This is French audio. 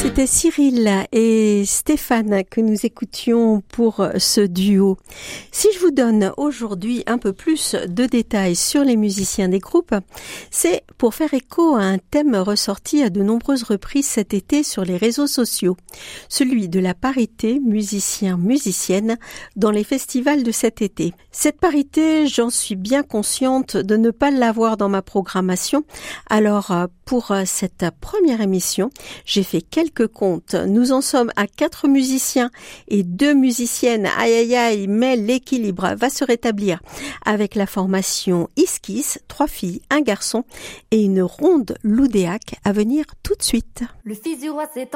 C'était Cyril et Stéphane que nous écoutions pour ce duo. Si je vous donne aujourd'hui un peu plus de détails sur les musiciens des groupes, c'est pour faire écho à un thème ressorti à de nombreuses reprises cet été sur les réseaux sociaux, celui de la parité musicien-musicienne dans les festivals de cet été. Cette parité, j'en suis bien consciente de ne pas l'avoir dans ma programmation, alors pour cette première émission, j'ai fait quelques comptes. Nous en sommes à 4 musiciens et 2 musiciennes. Aïe aïe aïe, mais l'équilibre va se rétablir avec la formation Iskis, 3 filles, 1 garçon et une ronde loudéaque à venir tout de suite. Le fils du roi s'est